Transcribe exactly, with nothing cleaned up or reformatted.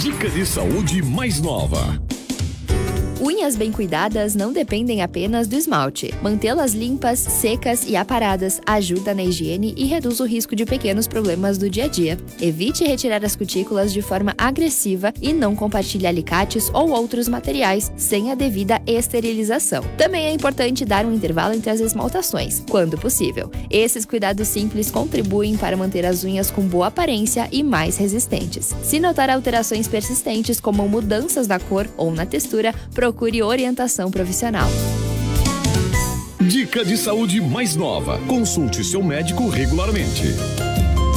Dica de saúde mais nova. Unhas bem cuidadas não dependem apenas do esmalte. Mantê-las limpas, secas e aparadas ajuda na higiene e reduz o risco de pequenos problemas do dia a dia. Evite retirar as cutículas de forma agressiva e não compartilhe alicates ou outros materiais sem a devida esterilização. Também é importante dar um intervalo entre as esmaltações, quando possível. Esses cuidados simples contribuem para manter as unhas com boa aparência e mais resistentes. Se notar alterações persistentes, como mudanças na cor ou na textura, procure orientação profissional. Dica de saúde mais nova. Consulte seu médico regularmente.